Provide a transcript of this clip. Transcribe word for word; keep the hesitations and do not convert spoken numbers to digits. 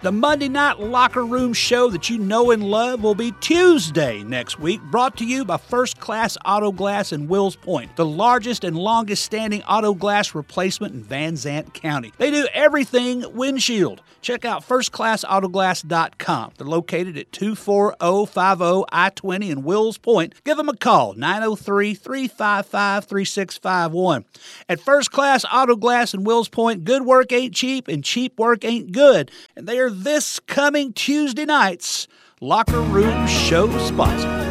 The Monday Night Locker Room show that you know and love will be Tuesday next week, brought to you by First Class Auto Glass in Wills Point, the largest and longest standing auto glass replacement in Van Zant County. They do everything windshield. Check out first class auto glass dot com. They're located at two four zero five zero I twenty in Wills Point. Give them a call, nine oh three, three five five, three six five one. At First Class Auto Glass in Wills Point, good work ain't cheap and cheap work ain't good. And they are this coming Tuesday night's Locker Room show sponsor.